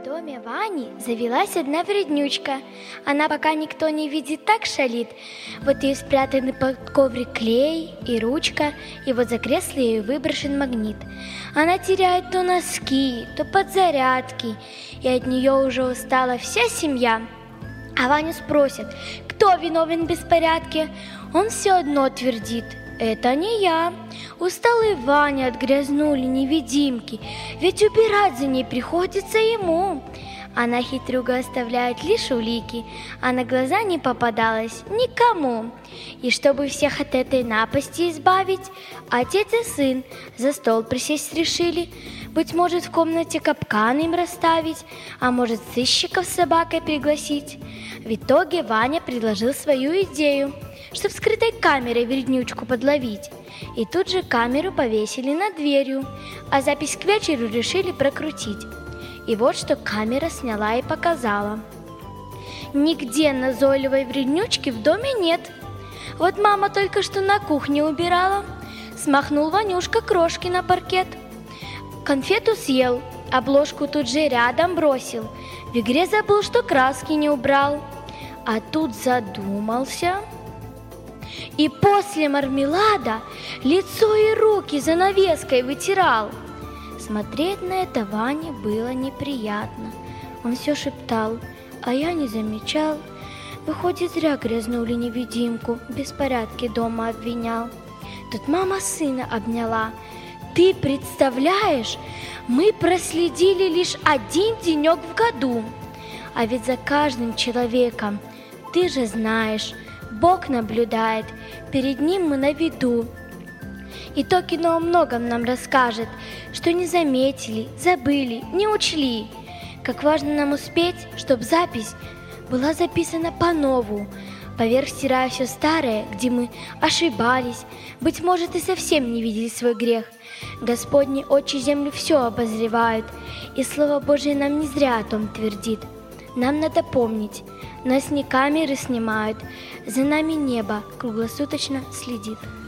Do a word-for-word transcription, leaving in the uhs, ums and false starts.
доме Вани завелась одна вреднючка. Она, пока никто не видит, так шалит. Вот ее спрятаны под коврик клей и ручка, и вот за кресло ее выброшен магнит. Она теряет то носки, то подзарядки, и от нее уже устала вся семья. А Ваню спросят, кто виновен в беспорядке? Он все одно твердит: это не я. Усталый Ваня отгрязнули невидимки, ведь убирать за ней приходится ему. Она хитрюга оставляет лишь улики, а на глаза не попадалась никому. И чтобы всех от этой напасти избавить, отец и сын за стол присесть решили. Быть может, в комнате капкан им расставить, а может, сыщиков с собакой пригласить. В итоге Ваня предложил свою идею, чтоб скрытой камерой вреднючку подловить. И тут же камеру повесили над дверью, а запись к вечеру решили прокрутить. И вот что камера сняла и показала. Нигде назойливой вреднючки в доме нет. Вот мама только что на кухне убирала. Смахнул Ванюшка крошки на паркет. Конфету съел, обложку тут же рядом бросил. В игре забыл, что краски не убрал. А тут задумался. И после мармелада лицо и руки занавеской вытирал. Смотреть на это Ване было неприятно. Он все шептал, а я не замечал. Выходит, зря грязнули невидимку, в беспорядке дома обвинял. Тут мама сына обняла. Ты представляешь, мы проследили лишь один денек в году. А ведь за каждым человеком, ты же знаешь, Бог наблюдает, перед Ним мы на виду. И то кино о многом нам расскажет, что не заметили, забыли, не учли. Как важно нам успеть, чтоб запись была записана по-нову, поверх стирая все старое, где мы ошибались, быть может, и совсем не видели свой грех. Господни очи землю все обозревают, и Слово Божие нам не зря о том твердит. Нам надо помнить, нас не камеры снимают, за нами небо круглосуточно следит.